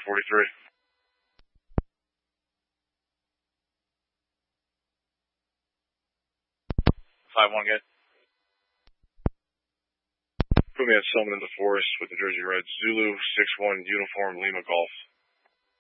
43. 5-1 good. Put me at Summit in the Forest with the Jersey Reds. Zulu 6-1 uniform Lima Golf.